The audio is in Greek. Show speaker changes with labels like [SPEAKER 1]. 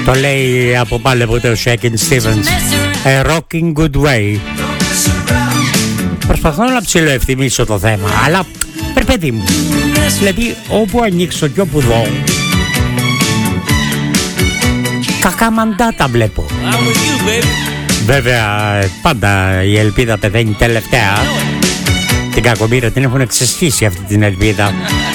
[SPEAKER 1] Το λέει από πάλι από το Shakin' Stevens. A rocking good way. Προσπαθώ να ψιλοευθυμίσω το θέμα, αλλά παιδί μου, δηλαδή όπου ανοίξω και όπου δω, κακά μαντάτα βλέπω. Βέβαια πάντα η ελπίδα πεθαίνει τελευταία. Την κακομοίρα την έχουν εξαισθήσει αυτή την ελπίδα.